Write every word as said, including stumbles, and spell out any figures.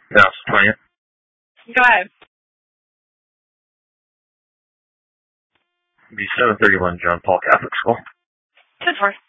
Dallas twentieth. Go ahead. Be seven thirty-one John Paul Catholic School. ten four.